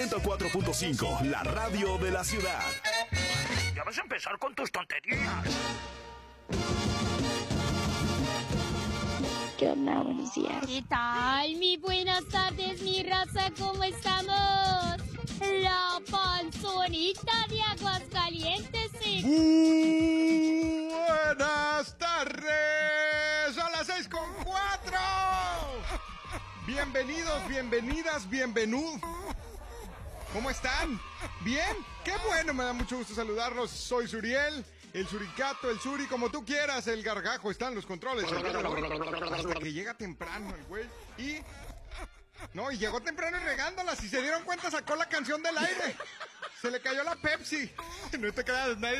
104.5, la radio de la ciudad. Ya vas a empezar con tus tonterías. ¿Qué onda? Buenos días. ¿Qué tal? Mi buenas tardes, mi raza, ¿cómo estamos? La panzonita de Aguascalientes. Buenas tardes, son las 6:04. Bienvenidos, bienvenidas, bienvenidos. ¿Cómo están? ¿Bien? ¡Qué bueno! Me da mucho gusto saludarlos. Soy Suriel, el Suricato, el Suri, como tú quieras, el Gargajo, están los controles. Hasta que llega temprano el güey. Y llegó temprano y regándolas. Si se dieron cuenta, sacó la canción del aire. Se le cayó la Pepsi. No te creas, nadie.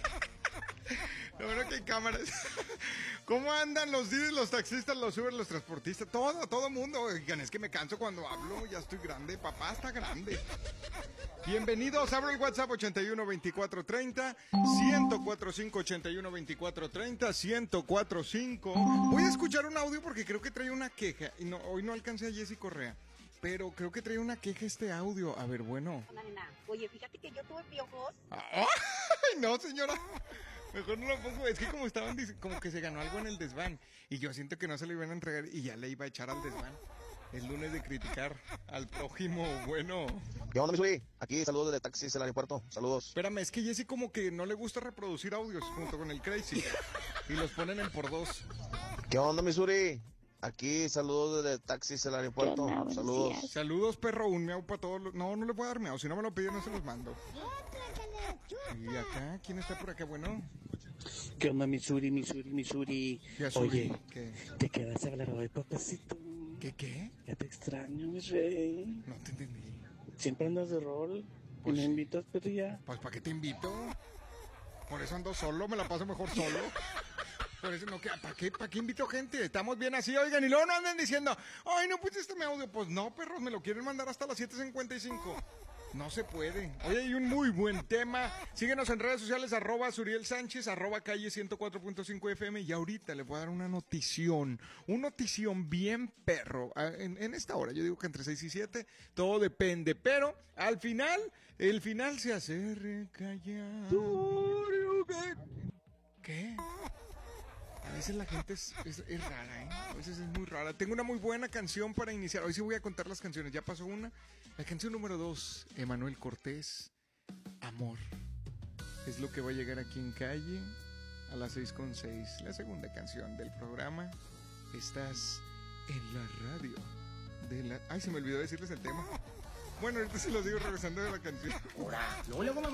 Lo bueno que hay cámaras. ¿Cómo andan los Didis, los taxistas, los Uber, los transportistas? Todo mundo. Oigan, es que me canso cuando hablo. Ya estoy grande. Papá está grande. Bienvenidos. Abro el WhatsApp 81 24 30 1045 81 24 30 1045. Voy a escuchar un audio porque creo que trae una queja. Y hoy no alcancé a Jessy Correa, pero creo que trae una queja este audio. A ver, bueno. Nena, oye, fíjate que yo tuve piojos. ¡Ay, no, señora! Mejor no lo pongo. Es que como estaban como que se ganó algo en el desván. Y yo siento que no se lo iban a entregar y ya le iba a echar al desván. El lunes de criticar al prójimo, bueno. ¿Qué onda, mi Suri? Aquí, saludos desde Taxis del aeropuerto. Saludos. Espérame, es que Jessy como que no le gusta reproducir audios junto con el Crazy. Y los ponen en por dos. ¿Qué onda, mi Suri? Aquí, saludos desde Taxis del aeropuerto. Saludos. Saludos, perro. Un miau para todos los... No le voy a dar miau. Si no me lo piden, no se los mando. Y acá, ¿quién está por acá? Bueno. ¿Qué onda, Misuri? Oye, ¿qué? ¿te quedas a hablar hoy, papacito? ¿Qué? Ya te extraño, mi rey. No te entendí. Siempre andas de rol. Pues, ¿y me invitas, perrilla? Pues, ¿para qué te invito? Por eso ando solo, me la paso mejor solo. Por eso no, ¿para qué invito gente? Estamos bien así, oigan, y luego no anden diciendo, ay, no pusiste mi audio. Pues no, perros, me lo quieren mandar hasta las 7:55. No se puede. Hoy hay un muy buen tema. Síguenos en redes sociales, @Suriel Sánchez, @calle 104.5 FM. Y ahorita les voy a dar una notición. Un notición bien perro. En esta hora, yo digo que entre 6 y 7, todo depende. Pero al final, el final se acerca ya. ¿Qué? A veces la gente es rara, ¿eh? A veces es muy rara. Tengo una muy buena canción para iniciar. Hoy sí voy a contar las canciones. Ya pasó una. La canción número 2, Emanuel Cortés, Amor. Es lo que va a llegar aquí en calle a las 6:06. La segunda canción del programa. Estás en la radio de la... Ay, se me olvidó decirles el tema. Bueno, ahorita se los digo regresando de la canción. Luego me